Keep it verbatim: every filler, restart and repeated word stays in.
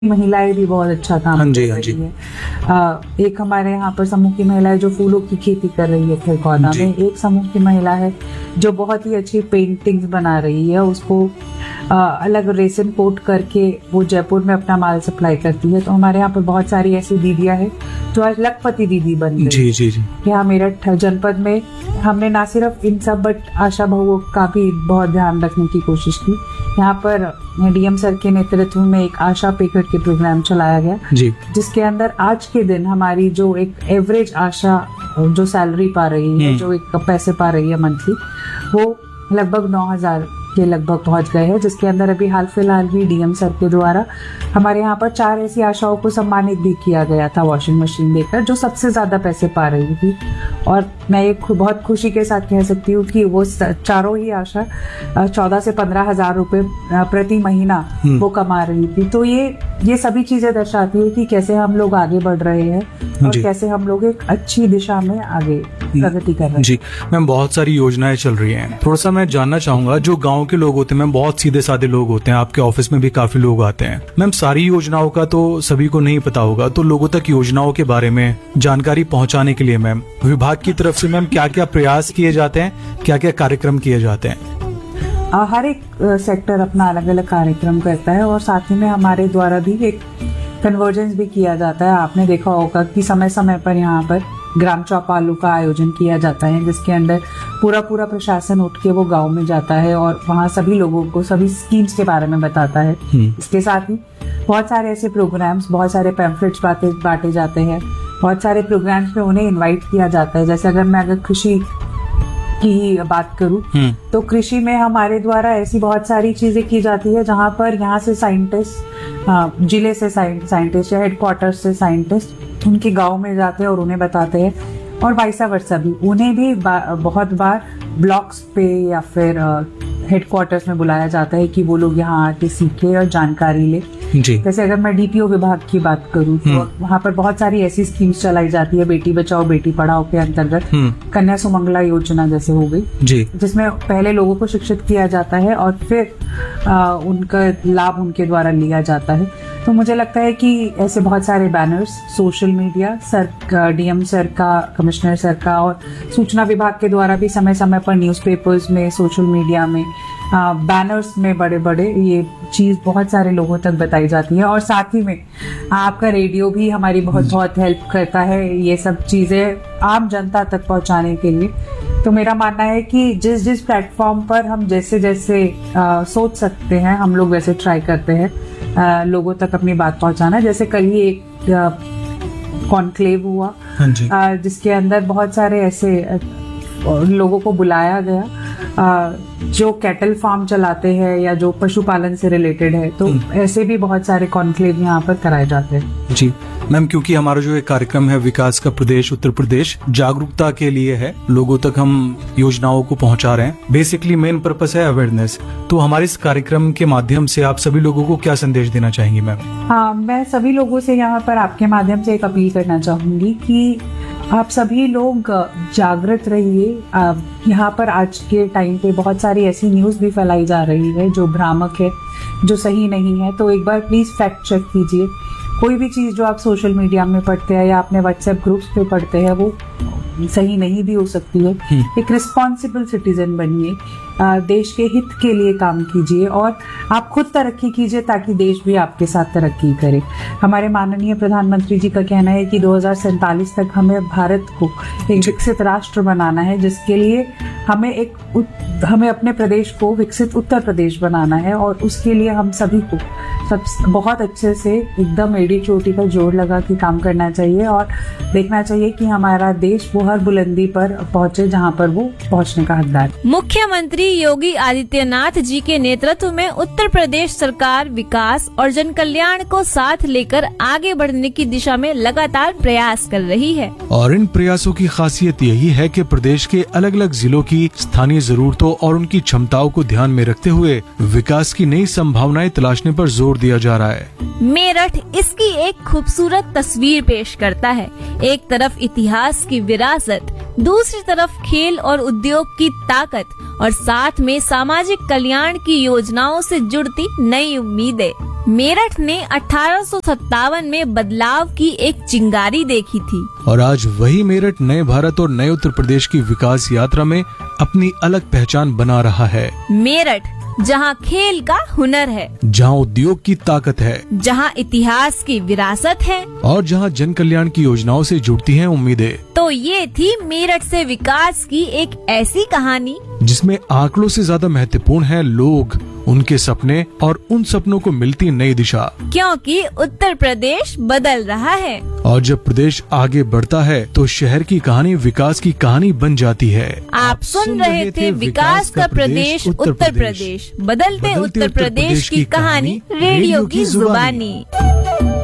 महिलाएं भी बहुत अच्छा काम हाँ जी, कर हाँ जी। रही है। अ, एक हमारे यहाँ पर समूह की महिला है जो फूलों की खेती कर रही है खरगोन जी। में। एक समूह की महिला है जो बहुत ही अच्छी पेंटिंग्स बना रही है, उसको अ, अलग रेसिन कोट करके वो जयपुर में अपना माल सप्लाई करती है। तो हमारे यहाँ पर बहुत सारी ऐसी दीदियां हैं जो आज लखपति दीदी बन गई। जी जी जी यहाँ मेरठ जनपद में हमने ना सिर्फ इन सब बट आशा बहुओं का भी बहुत ध्यान रखने की कोशिश की। यहाँ पर डीएम सर के नेतृत्व में एक आशा पे करके प्रोग्राम चलाया गया, जी जिसके अंदर आज के दिन हमारी जो एक एवरेज आशा जो सैलरी पा रही है, हम्म। जो एक पैसे पा रही है मंथली, वो लगभग नौ हजार के लगभग पहुंच गए हैं। जिसके अंदर अभी हाल फिलहाल ही डीएम सर के द्वारा हमारे यहाँ पर चार ऐसी आशाओं को सम्मानित भी किया गया था वॉशिंग मशीन देकर, जो सबसे ज्यादा पैसे पा रही थी। और मैं ये खु- बहुत खुशी के साथ कह सकती हूँ कि वो स- चारों ही आशा चौदह से पंद्रह हजार रुपए अ, प्रति महीना हम्म। वो कमा रही थी। तो ये ये सभी चीजें दर्शाती है कि कैसे हम लोग आगे बढ़ रहे हैं और जी। कैसे हम लोग एक अच्छी दिशा में आगे प्रगति कर रहे हैं। जी मैम, बहुत सारी योजनाएं चल रही हैं। थोड़ा सा मैं जानना चाहूंगा, जो गांव के लोग होते हैं मैम, बहुत सीधे साधे लोग होते हैं, आपके ऑफिस में भी काफी लोग आते हैं मैम, सारी योजनाओं का तो सभी को नहीं पता होगा, तो लोगों तक योजनाओं के बारे में जानकारी पहुंचाने के लिए मैम विभाग की तरफ से मैम क्या क्या प्रयास किए जाते हैं, क्या क्या कार्यक्रम किए जाते हैं? अ, हर एक अ, सेक्टर अपना अलग अलग कार्यक्रम करता है और साथ ही में हमारे द्वारा भी एक कन्वर्जेंस भी किया जाता है। आपने देखा होगा कि समय समय पर यहाँ पर ग्राम चौपालों का आयोजन किया जाता है, जिसके अंदर पूरा पूरा प्रशासन उठ के वो गांव में जाता है और वहाँ सभी लोगों को सभी स्कीम्स के बारे में बताता है। हम्म। इसके साथ ही बहुत सारे ऐसे प्रोग्राम्स, बहुत सारे पैम्फलेट्स बांटे बांटे जाते हैं, बहुत सारे प्रोग्राम्स में उन्हें इनवाइट किया जाता है। जैसे अगर मैं अगर कृषि की ही बात करूं हम्म। तो कृषि में हमारे द्वारा ऐसी बहुत सारी चीजें की जाती है जहां पर यहाँ से साइंटिस्ट, जिले से साइंटिस्ट या हेडक्वार्टर से साइंटिस्ट उनके गांव में जाते हैं और उन्हें बताते हैं, और वाइसा वर्सा भी। उन्हें भी बा- बहुत बार ब्लॉक्स पे या फिर हेडक्वार्टर्स में बुलाया जाता है कि वो लोग यहाँ आके सीखे और जानकारी ले। जी जैसे अगर मैं डीपीओ विभाग की बात करूं तो वहाँ पर बहुत सारी ऐसी स्कीम्स चलाई जाती है, बेटी बचाओ बेटी पढ़ाओ के अंतर्गत हम्म। कन्या सुमंगला योजना जैसे हो गई, जी जिसमें पहले लोगों को शिक्षित किया जाता है और फिर आ, उनका लाभ उनके द्वारा लिया जाता है। तो मुझे लगता है कि ऐसे बहुत सारे banners social media sir, DM sir का, कमिश्नर सर का और सूचना विभाग के द्वारा भी समय समय पर न्यूज़पेपर्स में, सोशल मीडिया में, बैनर्स में बड़े बड़े ये चीज बहुत सारे लोगों तक बताई जाती है। और साथ ही में आपका रेडियो भी हमारी बहुत बहुत हेल्प करता है ये सब चीजें आम जनता तक पहुंचाने के लिए। तो मेरा मानना है कि जिस जिस प्लेटफॉर्म पर हम जैसे जैसे आ, सोच सकते हैं, हम लोग वैसे ट्राई करते हैं आ, लोगों तक अपनी बात पहुंचाना। जैसे कल ही एक कॉन्क्लेव हुआ, हाँ जी आ, जिसके अंदर बहुत सारे ऐसे आ, लोगों को बुलाया गया आ, जो कैटल फार्म चलाते हैं या जो पशुपालन से रिलेटेड है। तो ऐसे भी बहुत सारे कॉन्क्लेव यहाँ पर कराए जाते हैं। जी मैम, क्योंकि हमारा जो एक कार्यक्रम है विकास का प्रदेश उत्तर प्रदेश, जागरूकता के लिए है, लोगों तक हम योजनाओं को पहुंचा रहे हैं। बेसिकली मेन पर्पस है अवेयरनेस। तो हमारे इस कार्यक्रम के माध्यम से आप सभी लोगों को क्या संदेश देना चाहेंगी मैम? हाँ, मैं सभी लोगों से यहाँ पर आपके माध्यम से एक अपील करना चाहूंगी कि आप सभी लोग जागृत रहिए। आप यहाँ पर आज के टाइम पे बहुत सारी ऐसी न्यूज़ भी फैलाई जा रही है जो भ्रामक है, जो सही नहीं है। तो एक बार प्लीज फैक्ट चेक कीजिए। कोई भी चीज़ जो आप सोशल मीडिया में पढ़ते हैं या अपने व्हाट्सएप ग्रुप्स पे पढ़ते हैं वो सही नहीं भी हो सकती है। एक रिस्पॉन्सिबल सिटीजन बनिए, अ, देश के हित के लिए काम कीजिए और आप खुद तरक्की कीजिए ताकि देश भी आपके साथ तरक्की करे। हमारे माननीय प्रधानमंत्री जी का कहना है कि दो हज़ार सैंतालीस तक हमें भारत को एक विकसित राष्ट्र बनाना है, जिसके लिए हमें एक उत- हमें अपने प्रदेश को विकसित उत्तर प्रदेश बनाना है। और उसके लिए हम सभी को सब बहुत अच्छे से एकदम एड़ी चोटी का जोर लगा के काम करना चाहिए और देखना चाहिए कि हमारा देश वो हर बुलंदी पर पहुंचे जहां पर वो पहुंचने का हकदार है। मुख्यमंत्री योगी आदित्यनाथ जी के नेतृत्व में उत्तर प्रदेश सरकार विकास और जन कल्याण को साथ लेकर आगे बढ़ने की दिशा में लगातार प्रयास कर रही है। और इन प्रयासों की खासियत यही है कि प्रदेश के अलग अलग जिलों की स्थानीय जरूरतों और उनकी क्षमताओं को ध्यान में रखते हुए विकास की नई संभावनाएं तलाशने पर जोर दिया जा रहा है। मेरठ इसकी एक खूबसूरत तस्वीर पेश करता है। एक तरफ इतिहास की विरासत, दूसरी तरफ खेल और उद्योग की ताकत और साथ में सामाजिक कल्याण की योजनाओं से जुड़ती नई उम्मीदें। मेरठ ने अठारह सौ सत्तावन में बदलाव की एक चिंगारी देखी थी और आज वही मेरठ नए भारत और नए उत्तर प्रदेश की विकास यात्रा में अपनी अलग पहचान बना रहा है। मेरठ जहां खेल का हुनर है, जहां उद्योग की ताकत है, जहां इतिहास की विरासत है और जहां जन कल्याण की योजनाओं से जुड़ती हैं उम्मीदें। तो ये थी मेरठ से विकास की एक ऐसी कहानी जिसमें आंकड़ों से ज्यादा महत्वपूर्ण है लोग, उनके सपने और उन सपनों को मिलती नई दिशा। क्योंकि उत्तर प्रदेश बदल रहा है और जब प्रदेश आगे बढ़ता है तो शहर की कहानी विकास की कहानी बन जाती है। आप सुन रहे थे विकास का प्रदेश उत्तर प्रदेश, बदलते उत्तर प्रदेश की कहानी रेडियो की जुबानी।